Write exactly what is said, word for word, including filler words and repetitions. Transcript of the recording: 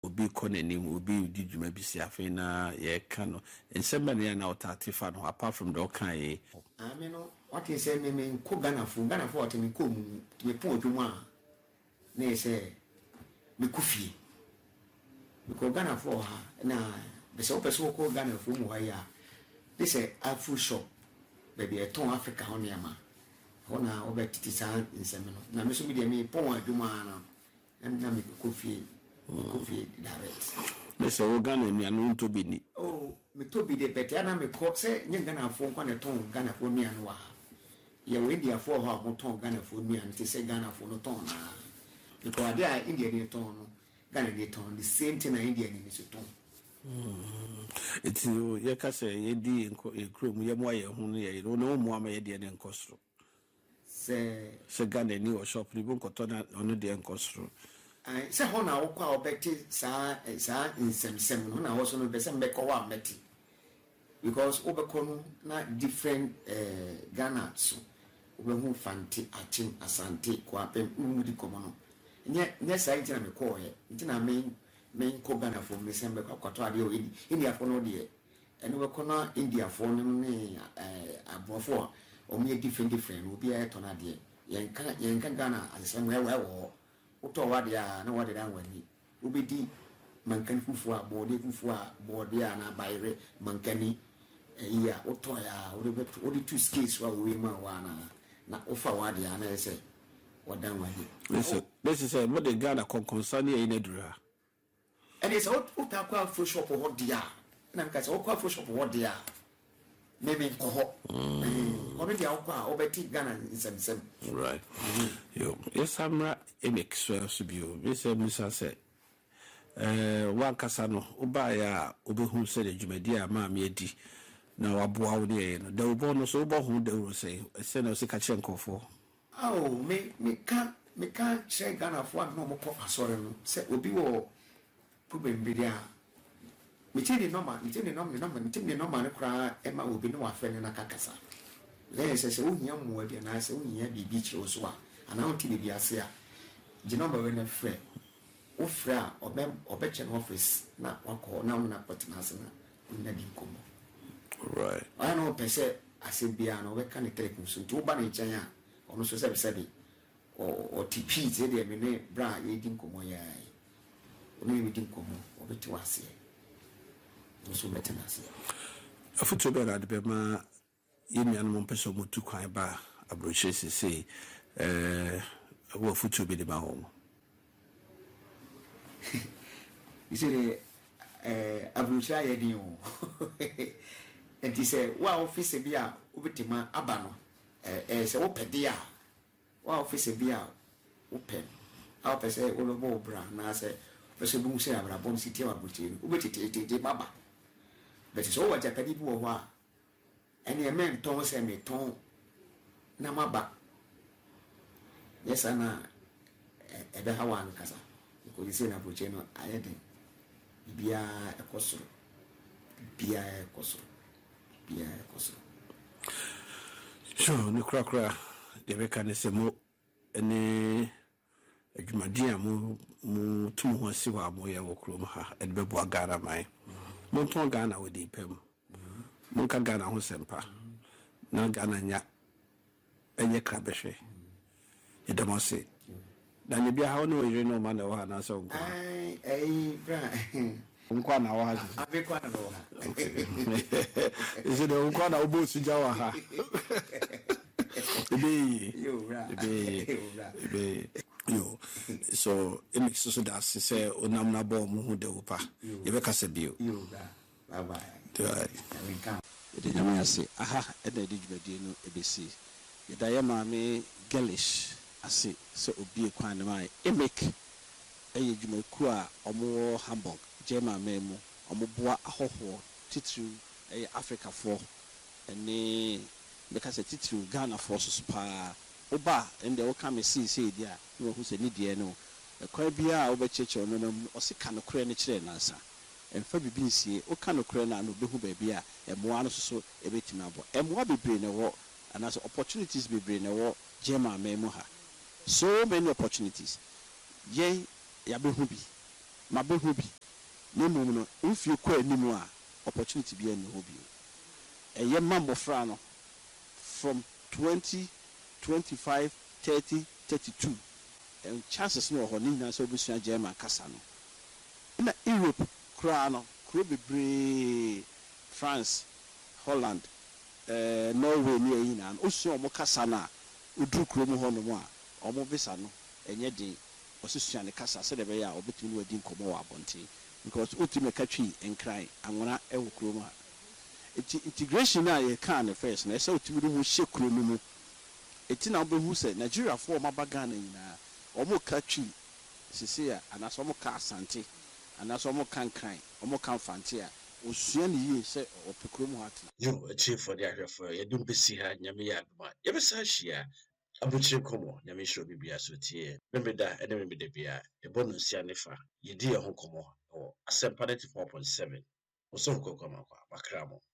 obi konenim obi di dwuma bi si afi na ye ka no ensema ne na otatifa no apart from the kan ye I mean no what you say me me ko Ghana fu Ghana fu ot me ko mu me pon dwuma na say me kufie me ko Ghana fu ha na be se opeso ko Ghana fu mu ha ya this is a food shop baby e ton Africa ho ne ma ho na obetiti san nsem no na me so bi de me pon adwuma na na me kufie kufie direct me se o Ghana ni anu to bi ni oh me to bi de bete na me ko se nye Ghana fu kwa ne ton Ghana fu mi anu wa ye we India fu ho mo ton Ghana fu mi anu te se Ghana fu no ton na because they are India ni ton no Ghana ni ton the same thing na India ni so ton mm it's you ye ka se ye di enko e krom ye mo ye hu no ye no no mo ama ye de ne nkosro se se Ghana ni o shop ni bon ko to na ono de nkosro ai se ho na wo kwa obeti sa sa nsem-sem no na wo so no be se mbeko wa meti because obeko no na different eh Ghana so obehu fanti achim asante kwa pem umudi komo no nye nye sai tina me ko ye tina me me ko Ghana fo me se mbeko kwato ade o India fo no de eno be ko na India fo no ne eh abofo o me different different obi e to na de yen kan yen kan Ghana asem we we wo uto wade a na wade dan wani ubedi mankani fufu a bode fufu a bode a na bayre mankani iya uto ya uri uri two skills wa we ma wana na ofa wade a na ese wadan wani this this is a modern Ghana konkonsani e nedura and it's out uta kwa full shop ho dia na nka se kwa full shop ho dia maybe ko ho ono dia kwa obeti Ghana nsem right yo esamra emek so so bio we say musa say eh wan kasa no oba ya obehu se de dwumadi a ma me adi na waboa wo de no da obo no so obo hu de ro say se na o se ka che nkofo oh me me ka me ka che Ghana fo no mo ko asore no se obi wo problem bi dia me tini normal me tini normal normal me tini normal ne kra e ma obi no wa fe ne na kakasa le se se wo hia mo abi na se wo hia bibi chi oso a ana o ti bibi ase a je number we na fe o fra obe obe che no office na wako na na partner ase na na di komo right I know pese ase bia no we kan telephone so to ba na chan a ono so se se bi o o T P ze de me ne bra ye di komo ya oni me di komo obeti wase so betina ase afuto be na de be ma yemi an mo peso mo tu kwan ba abroche sese eh wo afuto be de ba ho you say eh abroche aye din o and he say wa office bia obetima aba no eh eh say wo pede a wa office bia wo pen a pese wo lo bo bra na say pese bu se abra bom city abroche no obetete tete baba but so what japadi bu ho a ene e men ton se me ton na maba yes ana e be hawa an kasa ko di se na abroche no ayede bia ekosoro bia ekosoro bia ekosoro so ni kra kra de be kan se mo ene adwumadi a mo mo tum ho si wa mo ye wo krom ha e be bo Ghana mai mo ton Ghana we di pem mo ka Ghana ho sempa na Ghana nya enye kra be hwe e de mo se da ni bia ha no yire no ma na wa na so nko ai ai bra nko na wa ha ave kwa na wa is it nko na obo su ja wa ha ebe yo bra ebe ebe yo so it makes so that say onam na bo mu hu de opa ye be kasa bio yo bra bye bye dai we come de nyame ase aha e da de dwumadi no ebesi ye da ye maame Gelish ase so obi ekwan ne mai emek eye dwumaku a omo Hamburg je maame mu omo boa ahoho titru eye Africa fo ene because a titru Ghana for so pa oba ende wo ka me see say dia no hu se ni die no e kwa bia oba cheche no no o se ka no kure ne kire nansa emfa bibi nsie o ka no kure na no behu ba bia e moa no so e betima abo e moa bebre ne wo anaso opportunities bebre ne wo jema memu ha so many opportunities ye ya behu bi mabehu bi na mmom no mfie kɔ anim a opportunity bi ani hɔ bi ɛyɛ ma mmɔfra no from twenty, twenty-five, thirty, thirty-two and chances no hɔ ne nyinaa sɛ wobɛsua German kasa no na Europe koraa no kuro bebree France, Holland, uh, Norway ne ayi nyinaa no osua ɔmo kasa no a oduru kuro mu hɔ no mu a ɔmo visa no ɛnyɛ den ɔsesua ne kasa sɛ de bɛyɛ a ɔbɛtumi no wadi nkɔmmɔ wɔ abɔnten because ultimate katwi nkran anwona ɛwɔ kuro mu a integration a yɛ kan ne first na ɛsɛ ultimate mu hyɛ kuro no mu eti na ɔbɛhu sɛ Nigeria fo ɔmo aba Ghana nyinaa ɔmo katwi sisi a anaasɛ ɔmo ka asante anaasɛ ɔmo ka nkran ɔmo ka mfante a osua ne yie sɛ ɔpɛ kuro mu hɔ atena yo achieve for the ahwɛfo yɛde mbɛsi ha nyame yɛ adoma yɛbɛsa ahyia abukyire kɔmɔ nyame hyɛ obi bia so tie memeda ɛne memeda bia ɛbɔ no nsia ne fa yɛdi yɛ ho kɔmɔ wɔ Asɛmpa ninety-four point seven wo so nkɔkɔ ma kwa bakra mo